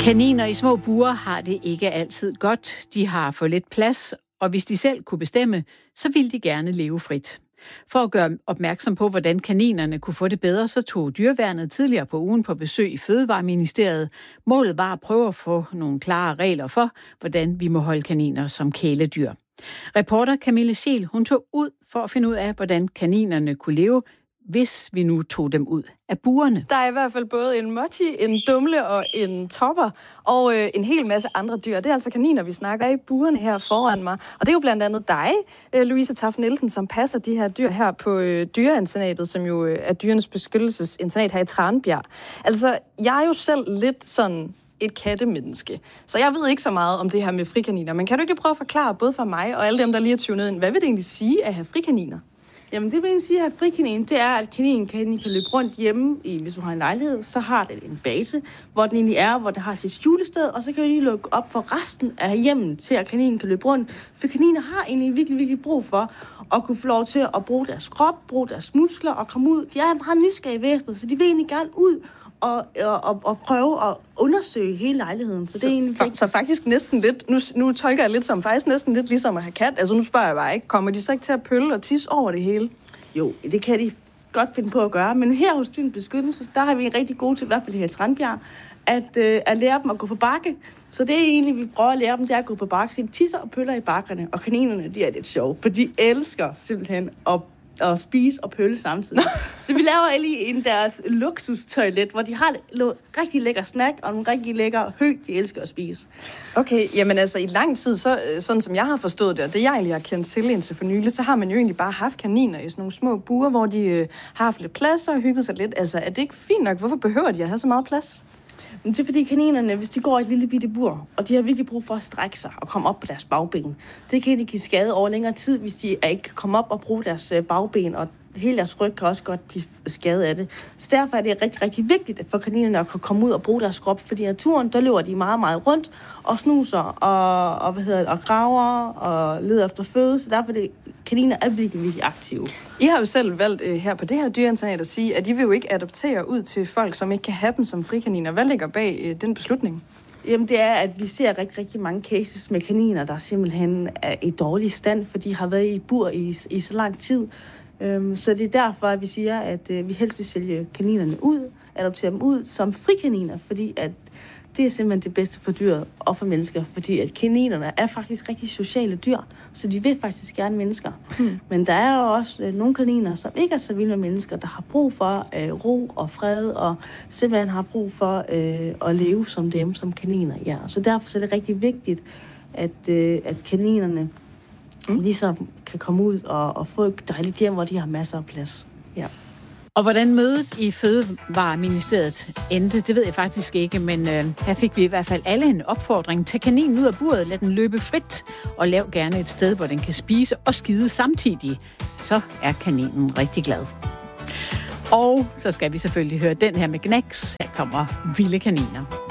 Kaniner i små bure har det ikke altid godt. De har for lidt plads, og hvis de selv kunne bestemme, så ville de gerne leve frit. For at gøre opmærksom på, hvordan kaninerne kunne få det bedre, så tog Dyreværnet tidligere på ugen på besøg i Fødevareministeriet. Målet var at prøve at få nogle klare regler for, hvordan vi må holde kaniner som kæledyr. Reporter Camille Scheel, hun tog ud for at finde ud af, hvordan kaninerne kunne leve, hvis vi nu tog dem ud af burene. Der er i hvert fald både en mochi, en dumle og en topper og en hel masse andre dyr. Det er altså kaniner, vi snakker i burene her foran mig. Og det er jo blandt andet dig, Louise Taft Nielsen, som passer de her dyr her på Dyreinternatet, som jo er dyrenes beskyttelsesinternat her i Tranbjerg. Altså, jeg er jo selv lidt sådan et kattemenneske. Så jeg ved ikke så meget om det her med frikaniner. Men kan du ikke prøve at forklare både for mig og alle dem, der lige er tunet ind, hvad vil det egentlig sige at have frikaniner? Jamen det vil jeg sige, at frikanin, det er, at kaninen kan løbe rundt hjemme, hvis du har en lejlighed, så har den en base, hvor den egentlig er, hvor den har sit skjulested, og så kan vi lige lukke op for resten af hjemmet, til at kaninen kan løbe rundt. For kaniner har egentlig virkelig brug for at kunne få lov til at bruge deres krop, bruge deres muskler og komme ud. De er meget nysgerrige væsener, så de vil egentlig gerne ud og prøve at undersøge hele lejligheden. Så, det er egentlig så faktisk næsten lidt, nu tolker jeg lidt som faktisk næsten lidt ligesom at have kat. Altså nu spørger jeg bare ikke, kommer de så ikke til at pølle og tisse over det hele? Jo, det kan de godt finde på at gøre, men her hos Dyrens Beskyttelse, der har vi en rigtig gode til, i hvert fald her i Tranbjerg, at lære dem at gå på bakke. Så det er egentlig, vi prøver at lære dem, det er at gå på bakke. Så de tisser og pøller i bakkerne, og kaninerne, de er lidt sjove, for de elsker simpelthen at spise og pølle samtidig. Så vi laver lige deres luksustoilet, hvor de har rigtig lækker snack og nogle rigtig lækker hø, de elsker at spise. Okay, jamen altså i lang tid, sådan som jeg har forstået det, og det jeg egentlig har kendt til indtil for nylig, så har man jo egentlig bare haft kaniner i sådan nogle små bure, hvor de har haft lidt plads og hygget sig lidt. Altså er det ikke fint nok? Hvorfor behøver de at have så meget plads? Men det er fordi kaninerne, hvis de går i et lille bitte bur, og de har virkelig brug for at strække sig og komme op på deres bagben, det kan de give skade over længere tid, hvis de ikke kan komme op og bruge deres bagben, og hele deres ryg kan også godt blive skadet af det. Så derfor er det rigtig vigtigt for kaninerne at kunne komme ud og bruge deres krop, fordi i naturen, der løber de meget rundt og snuser og graver og leder efter føde, så derfor er det kaniner er virkelig aktive. I har jo selv valgt her på det her dyreinternat at sige, at I vil jo ikke adoptere ud til folk, som ikke kan have dem som frikaniner. Hvad ligger bag den beslutning? Jamen det er, at vi ser rigtig mange cases med kaniner, der simpelthen er i dårlig stand, for de har været i bur i så lang tid. Så det er derfor, at vi siger, at vi helst vil sælge kaninerne ud, adoptere dem ud som frikaniner, fordi at det er simpelthen det bedste for dyret og for mennesker, fordi at kaninerne er faktisk rigtig sociale dyr, så de vil faktisk gerne mennesker. Men der er jo også nogle kaniner, som ikke er så vilde med mennesker, der har brug for ro og fred, og simpelthen har brug for at leve som dem, som kaniner. Ja. Så derfor er det rigtig vigtigt, at kaninerne ligesom kan komme ud og få et dejligt hjem, hvor de har masser af plads. Ja. Og hvordan mødet i Fødevareministeriet endte, det ved jeg faktisk ikke, men her fik vi i hvert fald alle en opfordring. Tag kaninen ud af buret, lad den løbe frit, og lav gerne et sted, hvor den kan spise og skide samtidig. Så er kaninen rigtig glad. Og så skal vi selvfølgelig høre den her med Gnags. Her kommer Vilde Kaniner.